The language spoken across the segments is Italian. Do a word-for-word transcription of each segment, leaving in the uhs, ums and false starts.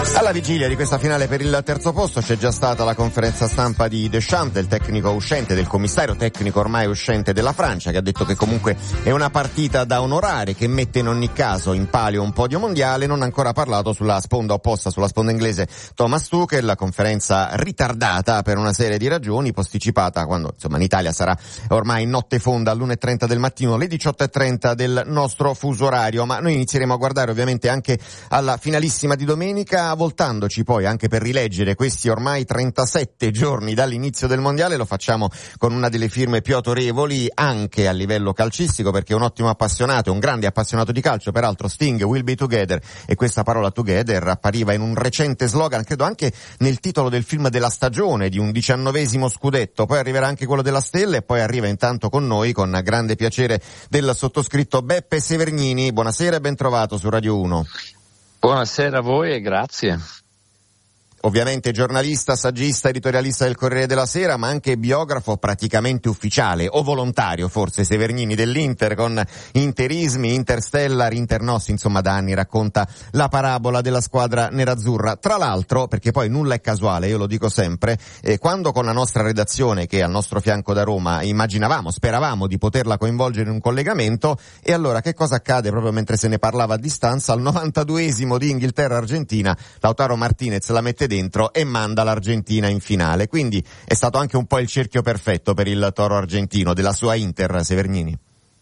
Alla vigilia di questa finale per il terzo posto c'è già stata la conferenza stampa di Deschamps, del tecnico uscente, del commissario tecnico ormai uscente della Francia, che ha detto che comunque è una partita da onorare, che mette in ogni caso in palio un podio mondiale. Non ha ancora parlato sulla sponda opposta, sulla sponda inglese, Thomas Tuchel. La conferenza ritardata per una serie di ragioni, posticipata quando insomma in Italia sarà ormai in notte fonda all'una e trenta del mattino, alle diciotto e trenta del nostro fuso orario. Ma noi inizieremo a guardare ovviamente anche alla finalissima di domenica, voltandoci poi anche per rileggere questi ormai trentasette giorni dall'inizio del mondiale. Lo facciamo con una delle firme più autorevoli anche a livello calcistico, perché è un ottimo appassionato, un grande appassionato di calcio, peraltro Sting, Will Be Together, e questa parola together appariva in un recente slogan, credo anche nel titolo del film della stagione, di un diciannovesimo scudetto. Poi arriverà anche quello della stella, e poi arriva intanto con noi, con grande piacere del sottoscritto, Beppe Severgnini. Buonasera e ben trovato su Radio uno. Buonasera a voi e grazie. Ovviamente giornalista, saggista, editorialista del Corriere della Sera, ma anche biografo praticamente ufficiale, o volontario forse, Severgnini, dell'Inter, con interismi, Interstellar, Internos, insomma da anni racconta la parabola della squadra nerazzurra. Tra l'altro, perché poi nulla è casuale, io lo dico sempre, eh, quando con la nostra redazione, che è al nostro fianco da Roma, immaginavamo, speravamo di poterla coinvolgere in un collegamento, e allora che cosa accade proprio mentre se ne parlava a distanza? Al novantaduesimo di Inghilterra-Argentina, Lautaro Martinez la mette dentro e manda l'Argentina in finale. Quindi è stato anche un po' il cerchio perfetto per il toro argentino, della sua Inter, Severgnini.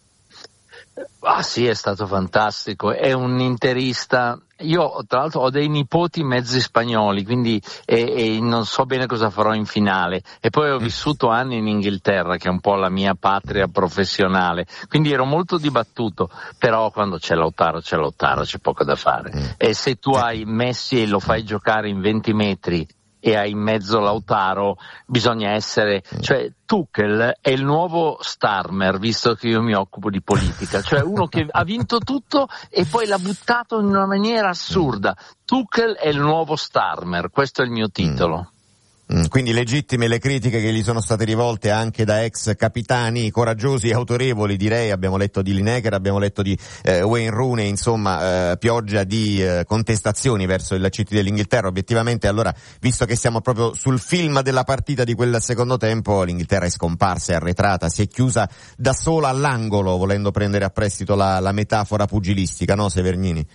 Ah sì, è stato fantastico, è un interista. Io tra l'altro ho dei nipoti mezzi spagnoli, quindi e, e non so bene cosa farò in finale, e poi ho vissuto anni in Inghilterra, che è un po' la mia patria professionale, quindi ero molto dibattuto, però quando c'è Lautaro c'è Lautaro, c'è poco da fare. E se tu hai Messi e lo fai giocare in venti metri e hai in mezzo Lautaro, bisogna essere, cioè Tuchel è il nuovo Starmer, visto che io mi occupo di politica, cioè uno che ha vinto tutto e poi l'ha buttato in una maniera assurda. Tuchel è il nuovo Starmer, questo è il mio titolo. Quindi legittime le critiche che gli sono state rivolte anche da ex capitani coraggiosi e autorevoli, direi. Abbiamo letto di Lineker, abbiamo letto di eh, Wayne Rooney, insomma eh, pioggia di eh, contestazioni verso il City dell'Inghilterra. Obiettivamente, allora, visto che siamo proprio sul film della partita di quel secondo tempo, l'Inghilterra è scomparsa, è arretrata, si è chiusa da sola all'angolo, volendo prendere a prestito la, la metafora pugilistica, no Severgnini?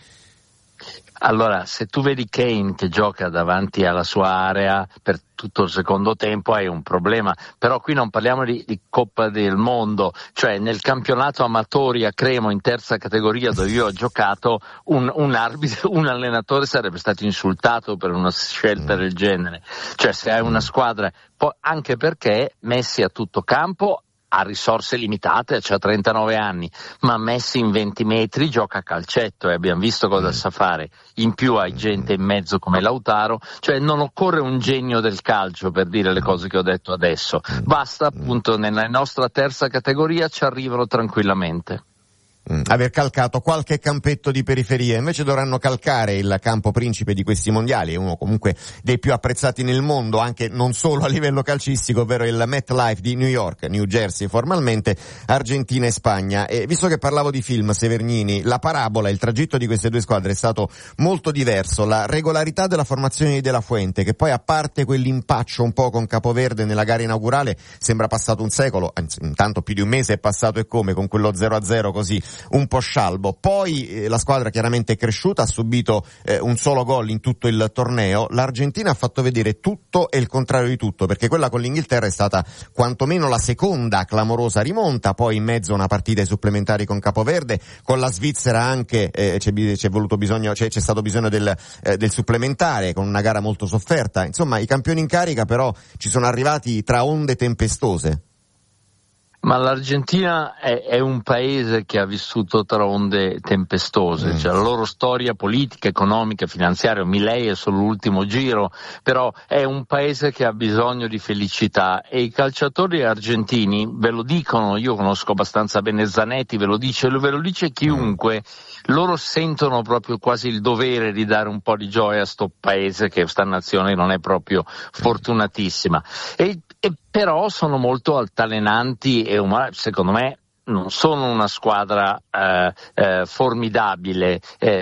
Allora, se tu vedi Kane che gioca davanti alla sua area per tutto il secondo tempo hai un problema, però qui non parliamo di, di Coppa del Mondo, cioè nel campionato amatori a Cremo in terza categoria dove io ho giocato un, un arbitro, un allenatore sarebbe stato insultato per una scelta del genere, cioè se hai una squadra, poi, anche perché Messi a tutto campo ha risorse limitate, cioè trentanove anni, ma Messi in venti metri gioca a calcetto e abbiamo visto cosa sa fare. In più hai gente in mezzo come Lautaro, cioè non occorre un genio del calcio per dire le cose che ho detto adesso, basta appunto nella nostra terza categoria ci arrivano tranquillamente. Aver calcato qualche campetto di periferia, invece dovranno calcare il campo principe di questi mondiali, uno comunque dei più apprezzati nel mondo, anche non solo a livello calcistico, ovvero il MetLife di New York, New Jersey formalmente, Argentina e Spagna. E visto che parlavo di film, Severgnini, la parabola, il tragitto di queste due squadre è stato molto diverso. La regolarità della formazione di De La Fuente, che poi a parte quell'impaccio un po' con Capoverde nella gara inaugurale, sembra passato un secolo, anzi intanto più di un mese è passato, e come, con quello zero a zero così un po' scialbo. Poi eh, la squadra chiaramente è cresciuta, ha subito eh, un solo gol in tutto il torneo. L'Argentina ha fatto vedere tutto e il contrario di tutto, perché quella con l'Inghilterra è stata quantomeno la seconda clamorosa rimonta, poi in mezzo una partita ai supplementari con Capoverde, con la Svizzera anche eh, c'è, c'è voluto bisogno, c'è, c'è stato bisogno del, eh, del supplementare, con una gara molto sofferta. Insomma, i campioni in carica però ci sono arrivati tra onde tempestose. Ma l'Argentina è, è un paese che ha vissuto tra onde tempestose, mm. cioè la loro storia politica, economica, finanziaria, Milei è solo l'ultimo giro, però è un paese che ha bisogno di felicità e i calciatori argentini ve lo dicono, io conosco abbastanza bene Zanetti, ve lo dice, ve lo dice chiunque, mm. loro sentono proprio quasi il dovere di dare un po' di gioia a sto paese, che sta nazione non è proprio fortunatissima. E E però sono molto altalenanti e umani, secondo me non sono una squadra eh, eh, formidabile, eh,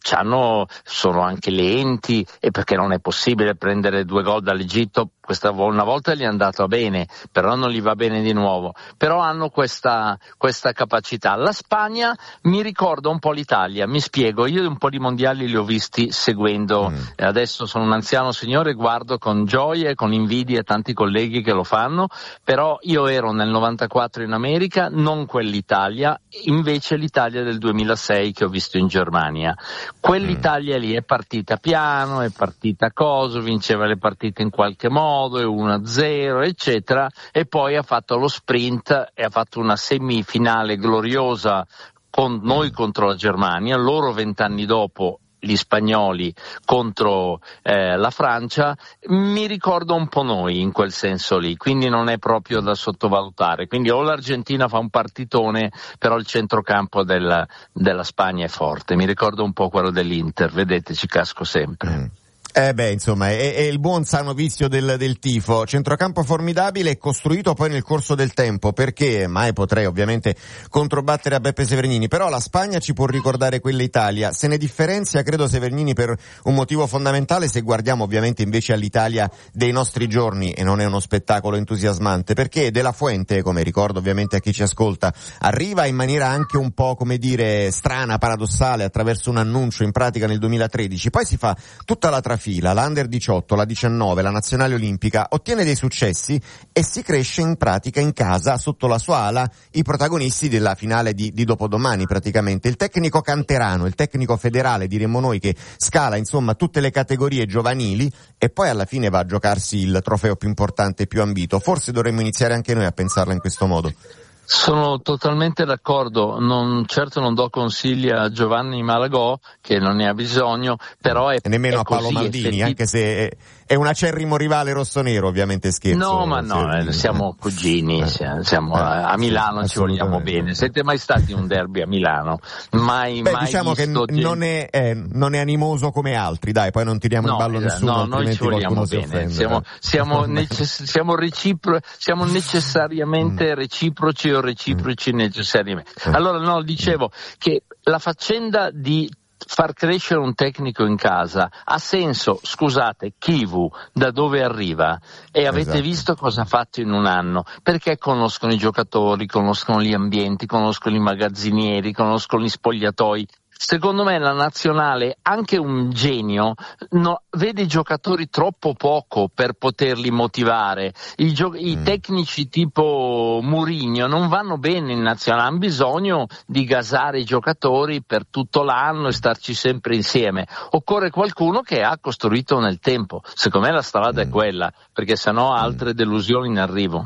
c'hanno, sono anche lenti, e perché non è possibile prendere due gol dall'Egitto. Questa una volta gli è andato bene, però non gli va bene di nuovo. Però hanno questa, questa capacità. La Spagna mi ricorda un po' l'Italia, mi spiego, io un po' di mondiali li ho visti seguendo, mm. adesso sono un anziano signore, guardo con gioia e con invidia tanti colleghi che lo fanno, però io ero nel novantaquattro in America, non quell'Italia, invece l'Italia del duemilasei che ho visto in Germania. Quell'Italia lì è partita piano, è partita coso, vinceva le partite in qualche modo, e uno a zero eccetera, e poi ha fatto lo sprint e ha fatto una semifinale gloriosa con noi contro la Germania, loro vent'anni dopo gli spagnoli contro eh, la Francia. Mi ricordo un po' noi in quel senso lì, quindi non è proprio da sottovalutare. Quindi o l'Argentina fa un partitone, però il centrocampo del, della Spagna è forte. Mi ricordo un po' quello dell'Inter, vedete, ci casco sempre. Mm. Eh beh, insomma, è, è il buon sano vizio del, del tifo. Centrocampo formidabile e costruito poi nel corso del tempo, perché mai potrei ovviamente controbattere a Beppe Severnini, però la Spagna ci può ricordare quell'Italia. Se ne differenzia, credo, Severnini per un motivo fondamentale, se guardiamo ovviamente invece all'Italia dei nostri giorni, e non è uno spettacolo entusiasmante, perché De La Fuente, come ricordo ovviamente a chi ci ascolta, arriva in maniera anche un po', come dire, strana, paradossale, attraverso un annuncio in pratica nel duemilatredici, poi si fa tutta la trafila, la under diciotto, la diciannove, la nazionale olimpica, ottiene dei successi e si cresce in pratica in casa, sotto la sua ala, i protagonisti della finale di, di dopodomani praticamente. Il tecnico canterano, il tecnico federale, diremmo noi, che scala insomma tutte le categorie giovanili e poi alla fine va a giocarsi il trofeo più importante e più ambito. Forse dovremmo iniziare anche noi a pensarla in questo modo. Sono totalmente d'accordo, non, certo non do consigli a Giovanni Malagò, che non ne ha bisogno, però è, e nemmeno è a Paolo così, Maldini, effetti... anche se è, è un acerrimo rivale rossonero, ovviamente, scherzo. No, ma no, eh, siamo cugini, eh. siamo, siamo eh, a Milano, sì, ci vogliamo bene. Siete mai stati in un derby a Milano? Mai, Beh, mai diciamo che gente... non è, eh, non è animoso come altri, dai, poi non tiriamo no, in ballo eh, nessuno, no, altrimenti noi ci vogliamo qualcuno bene. si offende. Siamo, eh. siamo, necess- siamo, recipro- siamo necessariamente reciproci o reciproci necessariamente. Allora, no, dicevo che la faccenda di far crescere un tecnico in casa ha senso. Scusate, Chivu da dove arriva? E avete esatto. visto cosa ha fatto in un anno? Perché conoscono i giocatori, conoscono gli ambienti, conoscono i magazzinieri, conoscono gli spogliatoi. Secondo me la nazionale, anche un genio, no, vede i giocatori troppo poco per poterli motivare. I, gio- i tecnici tipo Mourinho non vanno bene in nazionale, hanno bisogno di gasare i giocatori per tutto l'anno e starci sempre insieme. Occorre qualcuno che ha costruito nel tempo. Secondo me la strada è quella, perché sennò altre delusioni in arrivo.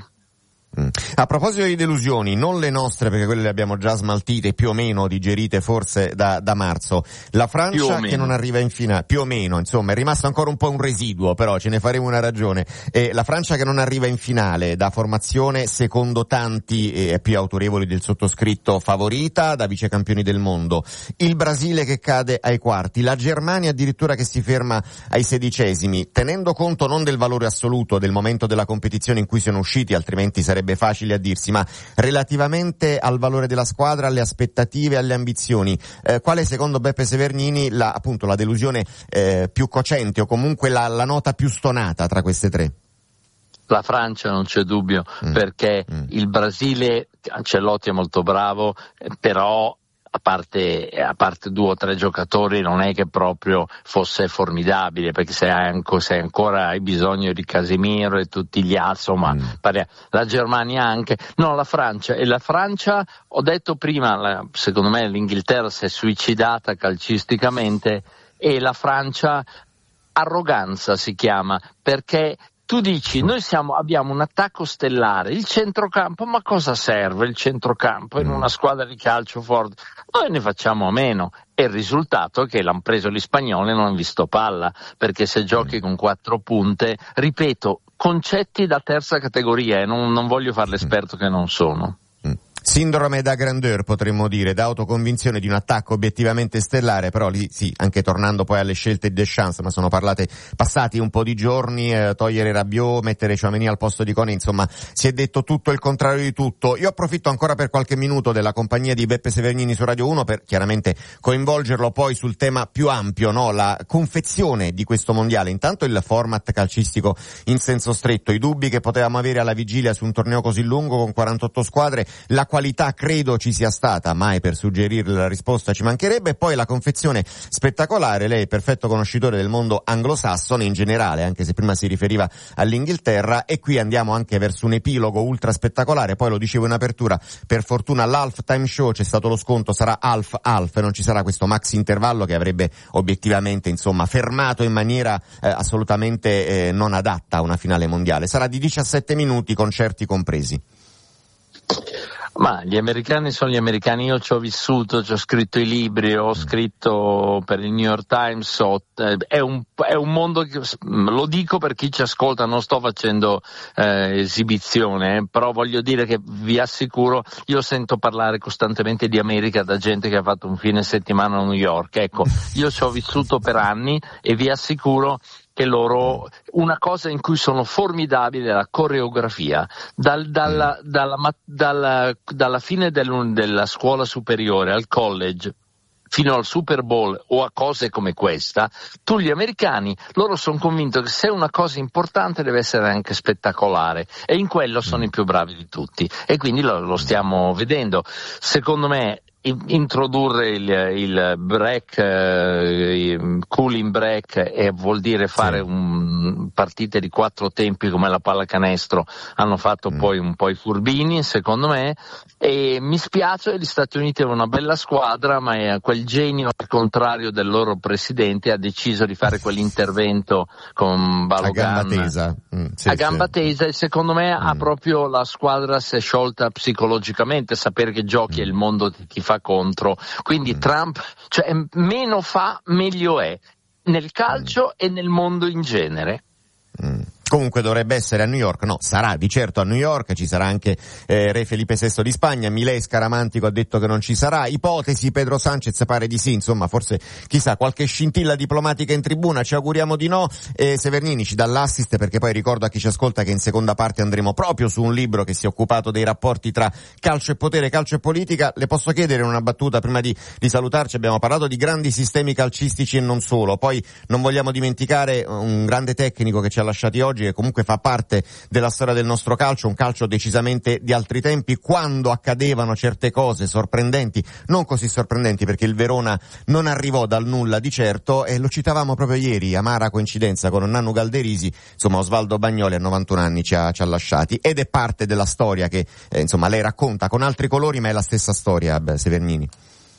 A proposito di delusioni, non le nostre, perché quelle le abbiamo già smaltite, più o meno digerite forse da, da marzo, la Francia che non arriva in finale, più o meno, insomma è rimasto ancora un po' un residuo, però ce ne faremo una ragione. E la Francia che non arriva in finale, da formazione secondo tanti e più autorevoli del sottoscritto favorita, da vicecampioni del mondo, il Brasile che cade ai quarti, la Germania addirittura che si ferma ai sedicesimi, tenendo conto non del valore assoluto del momento della competizione in cui sono usciti, altrimenti sarebbe facile a dirsi, ma relativamente al valore della squadra, alle aspettative, alle ambizioni, eh, quale secondo Beppe Severnini la, appunto la delusione eh, più cocente o comunque la, la nota più stonata tra queste tre? La Francia non c'è dubbio, mm. perché mm. il Brasile, Ancelotti è molto bravo, però a parte, a parte due o tre giocatori non è che proprio fosse formidabile, perché se hai, anco, se ancora hai bisogno di Casemiro e tutti gli altri, insomma, mm. la Germania anche, no, la Francia, e la Francia, ho detto prima, la, secondo me l'Inghilterra si è suicidata calcisticamente, e la Francia arroganza si chiama, perché tu dici, noi siamo, abbiamo un attacco stellare, il centrocampo, ma cosa serve il centrocampo in una squadra di calcio forte? Noi ne facciamo a meno, e il risultato è che l'hanno preso gli spagnoli e non hanno visto palla, perché se giochi con quattro punte, ripeto, concetti da terza categoria, e non, non voglio fare l'esperto che non sono. Sindrome da grandeur, potremmo dire, da autoconvinzione di un attacco obiettivamente stellare, però lì sì, anche tornando poi alle scelte di Deschamps, ma sono parlate, passati un po' di giorni, eh, togliere Rabiot, mettere Tchouaméni al posto di Koné, insomma, si è detto tutto il contrario di tutto. Io approfitto ancora per qualche minuto della compagnia di Beppe Severnini su Radio uno per chiaramente coinvolgerlo poi sul tema più ampio, no? La confezione di questo mondiale. Intanto il format calcistico in senso stretto, i dubbi che potevamo avere alla vigilia su un torneo così lungo con quarantotto squadre, la qualità credo ci sia stata, mai per suggerirle la risposta ci mancherebbe, e poi la confezione spettacolare. Lei è perfetto conoscitore del mondo anglosassone in generale, anche se prima si riferiva all'Inghilterra, e qui andiamo anche verso un epilogo ultra spettacolare. Poi lo dicevo in apertura, per fortuna l'half time show, c'è stato lo sconto, sarà half half e non ci sarà questo max intervallo che avrebbe obiettivamente insomma fermato in maniera eh, assolutamente eh, non adatta a una finale mondiale. Sarà di diciassette minuti, concerti compresi. Ma gli americani sono gli americani, io ci ho vissuto, ci ho scritto i libri, ho scritto per il New York Times, ho, eh, è, un, è un mondo che, lo dico per chi ci ascolta, non sto facendo eh, esibizione, eh, però voglio dire che vi assicuro, io sento parlare costantemente di America da gente che ha fatto un fine settimana a New York, ecco, io ci ho vissuto per anni e vi assicuro che loro, una cosa in cui sono formidabili è la coreografia. Dal, dalla, dalla, dalla, dalla fine del, della scuola superiore al college fino al Super Bowl o a cose come questa, tu gli americani, loro sono convinti che se una cosa importante deve essere anche spettacolare, e in quello sono i più bravi di tutti, e quindi lo, lo stiamo vedendo. Secondo me introdurre il, il break, eh, il cooling break, e vuol dire fare sì. un, partite di quattro tempi come la pallacanestro hanno fatto mm. poi un po' i furbini secondo me, e mi spiace, gli Stati Uniti avevano una bella squadra, ma è quel genio al contrario del loro presidente ha deciso di fare quell'intervento con Balogun a gamba tesa, mm, sì, a gamba sì. tesa, e secondo me mm. ha proprio la squadra si è sciolta psicologicamente, sapere che giochi mm. è il mondo di chi fa contro, quindi mm. Trump, cioè meno fa meglio è nel calcio mm. e nel mondo in genere. Mm. Comunque dovrebbe essere a New York, no, sarà di certo a New York, ci sarà anche eh, Re Felipe sesto di Spagna, Milei scaramantico ha detto che non ci sarà, ipotesi Pedro Sanchez pare di sì, insomma forse chissà qualche scintilla diplomatica in tribuna, ci auguriamo di no. E Severnini ci dà l'assist, perché poi ricordo a chi ci ascolta che in seconda parte andremo proprio su un libro che si è occupato dei rapporti tra calcio e potere, calcio e politica. Le posso chiedere una battuta prima di, di salutarci? Abbiamo parlato di grandi sistemi calcistici e non solo, poi non vogliamo dimenticare un grande tecnico che ci ha lasciati oggi, che comunque fa parte della storia del nostro calcio, un calcio decisamente di altri tempi, quando accadevano certe cose sorprendenti, non così sorprendenti perché il Verona non arrivò dal nulla di certo, e lo citavamo proprio ieri, amara coincidenza con Nannu Galderisi, insomma Osvaldo Bagnoli a novantuno anni ci ha, ci ha lasciati, ed è parte della storia che eh, insomma lei racconta con altri colori, ma è la stessa storia, beh, Severnini.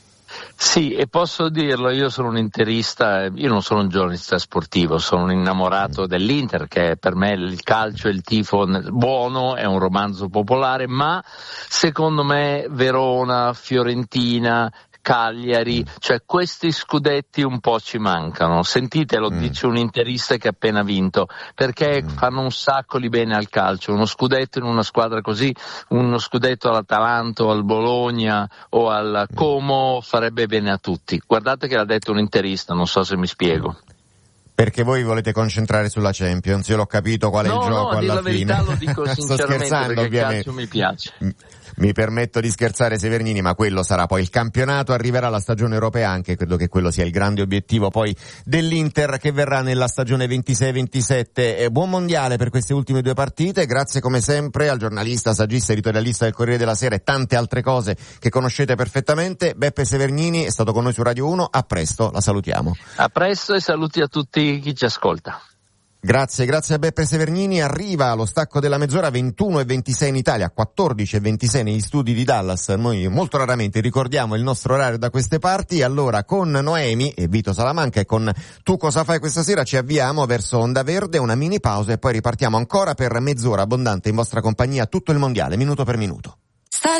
Sì, e posso dirlo, io sono un interista, io non sono un giornalista sportivo, sono un innamorato dell'Inter, che per me il calcio e il tifo buono è un romanzo popolare, ma secondo me Verona, Fiorentina, Cagliari, cioè questi scudetti un po' ci mancano. Sentite, lo mm. dice un interista che ha appena vinto, perché mm. fanno un sacco di bene al calcio. Uno scudetto in una squadra così, uno scudetto all'Atalanta o al Bologna o al Como farebbe bene a tutti. Guardate che l'ha detto un interista, non so se mi spiego. Perché voi volete concentrare sulla Champions, io l'ho capito qual è no, il gioco no, alla la fine. Verità, lo dico sinceramente, perché ovviamente. il calcio mi piace. Mi permetto di scherzare, Severnini, ma quello sarà poi il campionato, arriverà la stagione europea anche, credo che quello sia il grande obiettivo poi dell'Inter che verrà nella stagione ventisei ventisette. E buon mondiale per queste ultime due partite, grazie come sempre al giornalista, saggista, editorialista del Corriere della Sera e tante altre cose che conoscete perfettamente. Beppe Severnini è stato con noi su Radio uno, a presto, la salutiamo. A presto e saluti a tutti chi ci ascolta. Grazie, grazie a Beppe Severnini. Arriva lo stacco della mezz'ora, ventuno e ventisei in Italia, quattordici e ventisei negli studi di Dallas. Noi molto raramente ricordiamo il nostro orario da queste parti. Allora con Noemi e Vito Salamanca e con Tu cosa fai questa sera ci avviamo verso Onda Verde, una mini pausa e poi ripartiamo ancora per mezz'ora abbondante in vostra compagnia, tutto il mondiale, minuto per minuto.